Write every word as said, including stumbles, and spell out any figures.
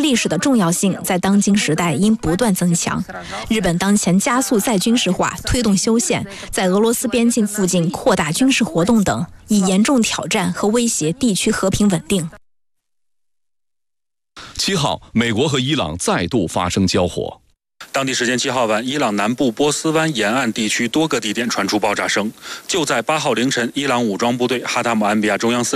历史的重要性在当今时代应不断增强。日本当前加速再军事化，推动修宪，在俄罗斯边境附近扩大军事活动等，以严重挑战和威胁地区和平稳定。 七号，美国和伊朗再度发生交火。 当地时间七号晚，伊朗南部波斯湾沿岸地区多个地点传出爆炸声。就在八号凌晨，伊朗武装部队哈塔姆安比亚中央司